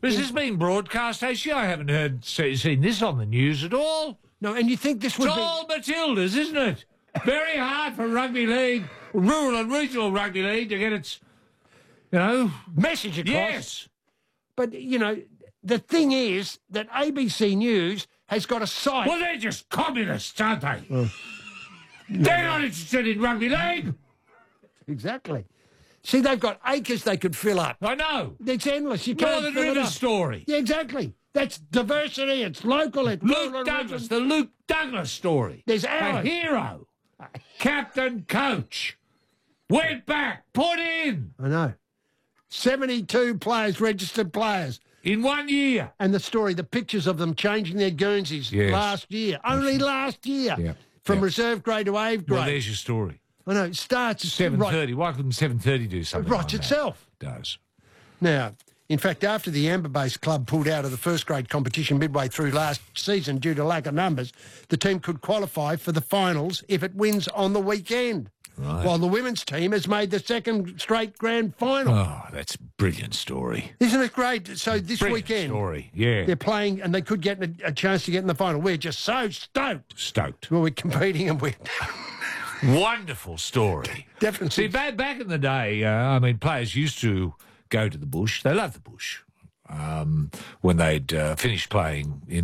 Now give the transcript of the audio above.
Has this been broadcast, actually? I haven't seen this on the news at all. No, and you think this would It's all Matildas, isn't it? Very hard for rugby league, rural and regional rugby league, to get its, message across. Yes. But, the thing is that ABC News has got a site... Well, they're just communists, aren't they? They're not interested in rugby league. Exactly. See, they've got acres they could fill up. I know. It's endless. You can't Northern fill it River up. story. Yeah, exactly. That's diversity. It's local. It's Luke Douglas, the Luke Douglas story. There's a ours. hero. Captain coach. Went back. Put in. I know. 72 players, registered players. In 1 year. And the pictures of them changing their Guernseys last year. Only last year. Yeah. From reserve grade to A grade. Well, there's your story. I know. It starts at 7:30. Why couldn't 7:30 do something Writes like itself. That? It does. Now, in fact, after the Amber-based club pulled out of the first grade competition midway through last season due to lack of numbers, the team could qualify for the finals if it wins on the weekend. Right. While the women's team has made the second straight grand final. Oh, that's a brilliant story. Isn't it great? So this Brilliant weekend, story. Yeah. they're playing and they could get a chance to get in the final. We're just so stoked. Stoked. Well, we're competing and we're... Wonderful story. Definitely. See, back in the day, players used to go to the bush. They loved the bush. When they'd finished playing in